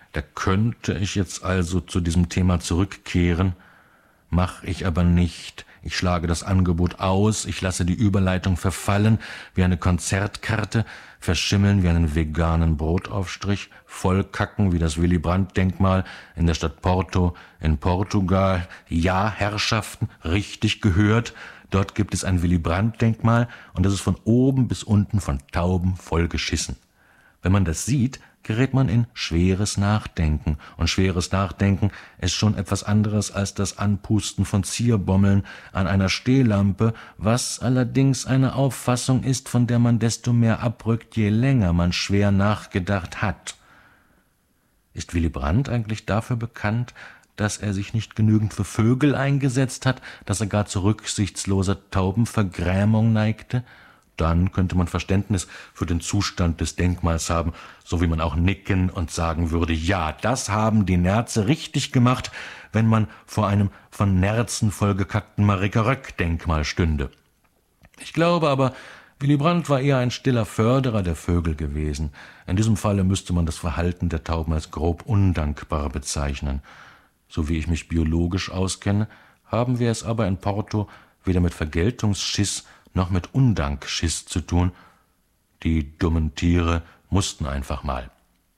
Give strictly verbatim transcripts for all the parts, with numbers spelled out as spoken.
Da könnte ich jetzt also zu diesem Thema zurückkehren, mach ich aber nicht. Ich schlage das Angebot aus, ich lasse die Überleitung verfallen wie eine Konzertkarte, verschimmeln wie einen veganen Brotaufstrich, vollkacken wie das Willy-Brandt-Denkmal in der Stadt Porto in Portugal. Ja, Herrschaften, richtig gehört, dort gibt es ein Willy-Brandt-Denkmal und das ist von oben bis unten von Tauben vollgeschissen. Wenn man das sieht, gerät man in schweres Nachdenken. Und schweres Nachdenken ist schon etwas anderes als das Anpusten von Zierbommeln an einer Stehlampe, was allerdings eine Auffassung ist, von der man desto mehr abrückt, je länger man schwer nachgedacht hat. Ist Willy Brandt eigentlich dafür bekannt, dass er sich nicht genügend für Vögel eingesetzt hat, dass er gar zu rücksichtsloser Taubenvergrämung neigte? Dann könnte man Verständnis für den Zustand des Denkmals haben, so wie man auch nicken und sagen würde, ja, das haben die Nerze richtig gemacht, wenn man vor einem von Nerzen vollgekackten Marika-Röck-Denkmal stünde. Ich glaube aber, Willy Brandt war eher ein stiller Förderer der Vögel gewesen. In diesem Falle müsste man das Verhalten der Tauben als grob undankbar bezeichnen. So wie ich mich biologisch auskenne, haben wir es aber in Porto weder mit Vergeltungsschiss noch mit Undankschiss zu tun. Die dummen Tiere mussten einfach mal.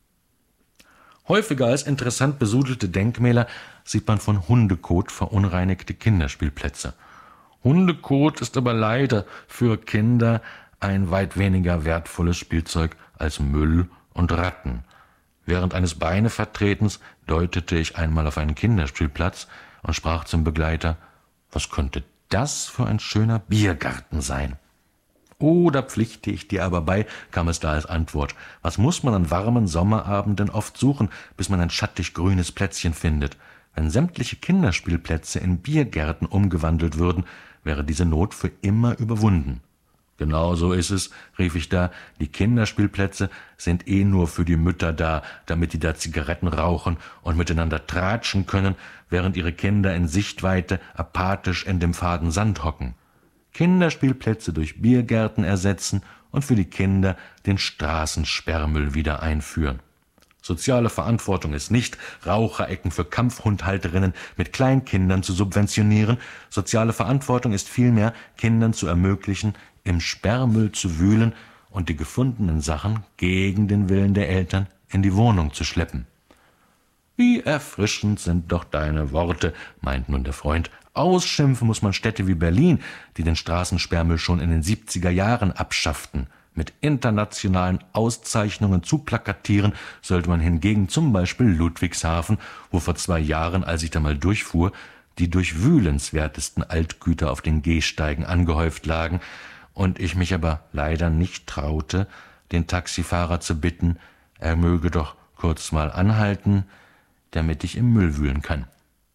Häufiger als interessant besudelte Denkmäler sieht man von Hundekot verunreinigte Kinderspielplätze. Hundekot ist aber leider für Kinder ein weit weniger wertvolles Spielzeug als Müll und Ratten. Während eines Beinevertretens deutete ich einmal auf einen Kinderspielplatz und sprach zum Begleiter, was könnte das für ein schöner Biergarten sein? Oh, da pflichte ich dir aber bei, kam es da als Antwort. Was muss man an warmen Sommerabenden oft suchen, bis man ein schattig grünes Plätzchen findet? Wenn sämtliche Kinderspielplätze in Biergärten umgewandelt würden, wäre diese Not für immer überwunden. Genau so ist es, rief ich da, die Kinderspielplätze sind eh nur für die Mütter da, damit die da Zigaretten rauchen und miteinander tratschen können, während ihre Kinder in Sichtweite apathisch in dem faden Sand hocken. Kinderspielplätze durch Biergärten ersetzen und für die Kinder den Straßensperrmüll wieder einführen. Soziale Verantwortung ist nicht, Raucherecken für Kampfhundhalterinnen mit Kleinkindern zu subventionieren. Soziale Verantwortung ist vielmehr, Kindern zu ermöglichen, im Sperrmüll zu wühlen und die gefundenen Sachen gegen den Willen der Eltern in die Wohnung zu schleppen. Wie erfrischend sind doch deine Worte, meint nun der Freund. Ausschimpfen muss man Städte wie Berlin, die den Straßensperrmüll schon in den siebziger Jahren abschafften. Mit internationalen Auszeichnungen zu plakatieren sollte man hingegen zum Beispiel Ludwigshafen, wo vor zwei Jahren, als ich da mal durchfuhr, die durchwühlenswertesten Altgüter auf den Gehsteigen angehäuft lagen und ich mich aber leider nicht traute, den Taxifahrer zu bitten, er möge doch kurz mal anhalten, damit ich im Müll wühlen kann.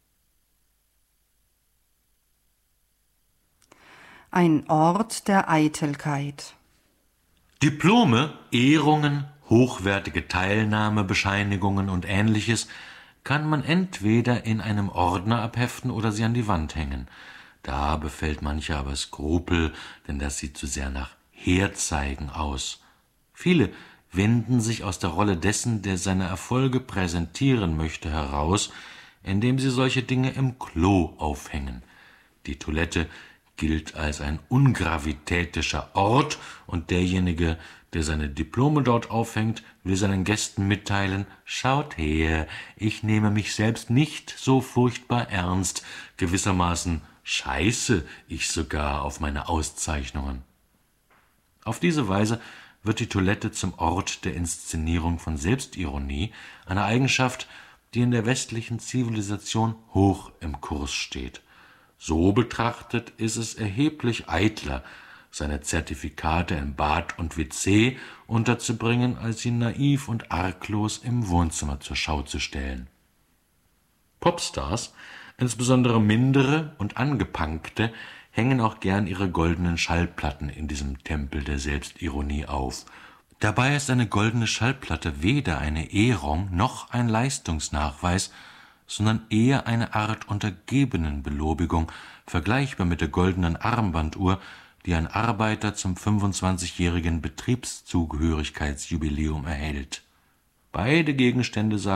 Ein Ort der Eitelkeit. Diplome, Ehrungen, hochwertige Teilnahmebescheinigungen und Ähnliches kann man entweder in einem Ordner abheften oder sie an die Wand hängen. Da befällt mancher aber Skrupel, denn das sieht zu sehr nach Herzeigen aus. Viele winden sich aus der Rolle dessen, der seine Erfolge präsentieren möchte, heraus, indem sie solche Dinge im Klo aufhängen. Die Toilette gilt als ein ungravitätischer Ort und derjenige, der seine Diplome dort aufhängt, will seinen Gästen mitteilen, schaut her, ich nehme mich selbst nicht so furchtbar ernst, gewissermaßen scheiße ich sogar auf meine Auszeichnungen. Auf diese Weise wird die Toilette zum Ort der Inszenierung von Selbstironie, eine Eigenschaft, die in der westlichen Zivilisation hoch im Kurs steht. So betrachtet ist es erheblich eitler, seine Zertifikate in Bad und W C unterzubringen, als sie naiv und arglos im Wohnzimmer zur Schau zu stellen. Popstars, insbesondere mindere und angepankte, hängen auch gern ihre goldenen Schallplatten in diesem Tempel der Selbstironie auf. Dabei ist eine goldene Schallplatte weder eine Ehrung noch ein Leistungsnachweis, sondern eher eine Art Untergebenenbelobigung, vergleichbar mit der goldenen Armbanduhr, die ein Arbeiter zum fünfundzwanzigjährigen Betriebszugehörigkeitsjubiläum erhält. Beide Gegenstände, sagen